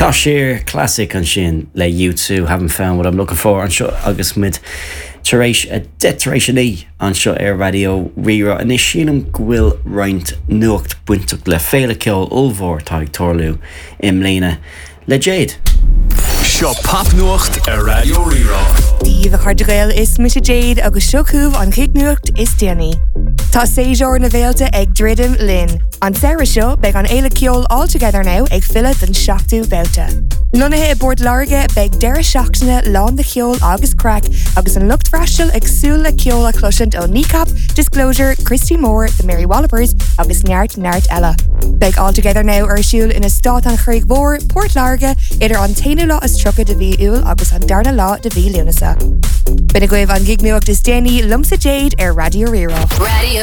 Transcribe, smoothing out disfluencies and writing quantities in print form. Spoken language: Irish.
Sheer classic an sin le U2 haven't found what I'm looking for an seo agus mid taréis a deteration í an seo ar radio Rira an is sinam gwil roint nuacht buintach le féle ceol ulmhór tá ag torlú im léine le Jade. Seo pop nuacht ar radio Rira. Díomh a chuirdegail is mis Jade agus siocúmh an chic nuacht is Danny. Tá séiseoir na bhéalta ag dridim linn. An Sarah seo beag an éile ceol altogether now ag fila den seachtú bouta. Nonathe I bord larga beag deire seachtaine lán de ceol agus crack agus an lucht freistil ag súil le ceol a cloisiant ó Kneecap, Disclosure, Christy Moore, the Mary Wallopers agus neart ella. Beag altogether now ar siúil ina stát an Chraig Bór, Port Larga, idir an tainú lá is trucha de bhí úil agus an darna lá de bhí lúnasa. Bina goibh an gig nuacht is Danny lumsa Jade ar Radio Rira. Radio